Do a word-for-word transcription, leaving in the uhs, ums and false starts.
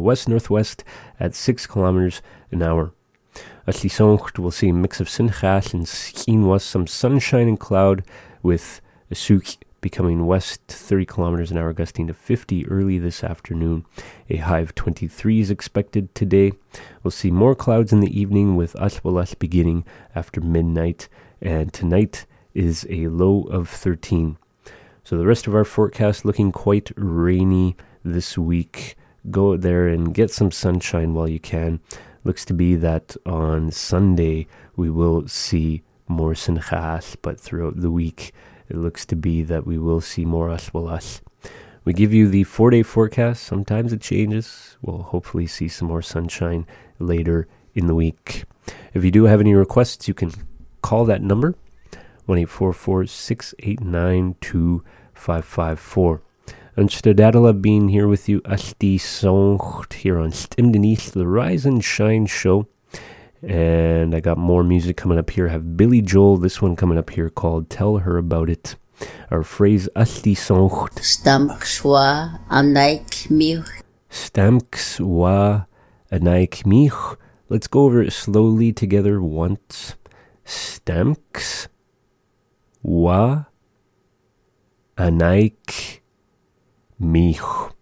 west-northwest at six kilometers an hour. As die soncht, we'll see a mix of sinchas and skinwas, some sunshine and cloud, with a suk becoming west thirty kilometers an hour, gusting to fifty early this afternoon. A high of twenty-three is expected today. We'll see more clouds in the evening, with aswalas beginning after midnight, and tonight is a low of thirteen. So the rest of our forecast looking quite rainy this week. Go out there and get some sunshine while you can. Looks to be that on Sunday we will see more sinchas, but throughout the week it looks to be that we will see more aswalas. We give you the four-day forecast. Sometimes it changes. We'll hopefully see some more sunshine later in the week. If you do have any requests, you can call that number, one eight four four, six eight nine, two five five four. Unstadadala being here with you, Asti Songt, here on Stimdenist, the Rise and Shine show. And I got more music coming up here. I have Billy Joel, this one coming up here called Tell Her About It. Our phrase, Asti Songt. Stamkswa anaik mich. Stamkswa anaik mich. Let's go over it slowly together once. Stamks wa anaik mich.